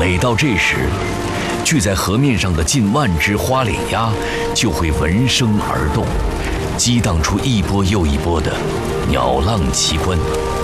每到这时，聚在河面上的近万只花脸鸭就会闻声而动，激荡出一波又一波的鸟浪奇观。